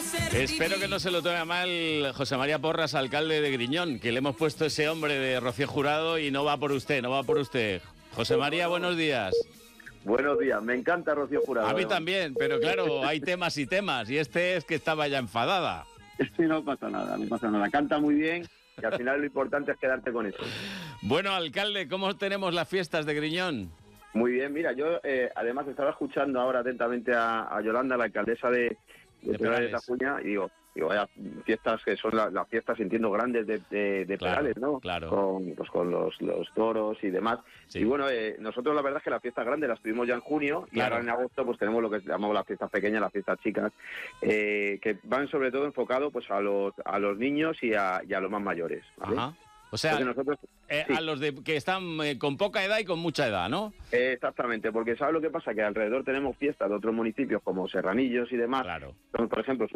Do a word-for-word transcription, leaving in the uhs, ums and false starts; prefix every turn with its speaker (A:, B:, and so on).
A: Espero que no se lo tome a mal José María Porras, alcalde de Griñón, que le hemos puesto ese hombre de Rocío Jurado y no va por usted, no va por usted. José María, buenos días.
B: Buenos días, me encanta Rocío Jurado.
A: A mí también, pero claro, hay temas y temas, y este es que estaba ya enfadada.
B: Sí, no pasa nada, no pasa nada. Canta muy bien y al final lo importante es quedarte con eso.
A: Bueno, alcalde, ¿cómo tenemos las fiestas de Griñón?
B: Muy bien, mira, yo eh, además estaba escuchando ahora atentamente a, a Yolanda, la alcaldesa de, de, de Perales de Tajuña, y digo, digo, vaya fiestas que son la, las fiestas, entiendo, grandes de, de, de
A: claro,
B: Perales, ¿no?
A: Claro.
B: Con, pues, con los, los toros y demás. Sí. Y bueno, eh, nosotros la verdad es que las fiestas grandes las tuvimos ya en junio, claro. Y ahora en agosto pues tenemos lo que llamamos las fiestas pequeñas, las fiestas chicas, eh, que van sobre todo enfocados pues a los a los niños y a, y a los más mayores, ¿vale?
A: Ajá. O sea, nosotros, eh, sí. a los de, que están eh, con poca edad y con mucha edad, ¿no?
B: Eh, exactamente, porque ¿sabes lo que pasa? Que alrededor tenemos fiestas de otros municipios como Serranillos y demás.
A: Claro.
B: Por ejemplo,